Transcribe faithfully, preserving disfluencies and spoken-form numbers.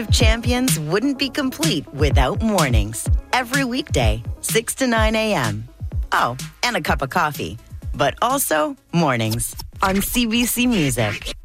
Champions wouldn't be complete without mornings. Every weekday, six to nine a.m. Oh, and a cup of coffee. But also mornings on C B C Music.